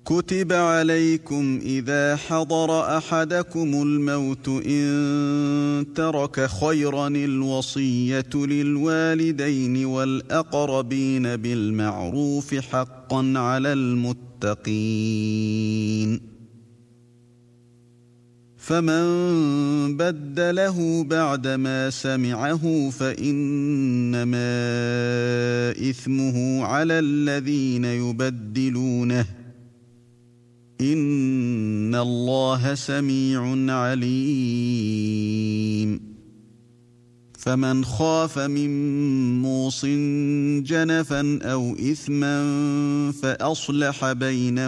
كتب عليكم إذا حضر أحدكم الموت إن ترك خيرا الوصية للوالدين والأقربين بالمعروف حقا على المتقين فمن بدله بعدما سمعه فإنما إثمه على الذين يبدلونه إن الله سميع عليم فمن خاف من موصٍ جنفا أو إثما فأصلح بينهم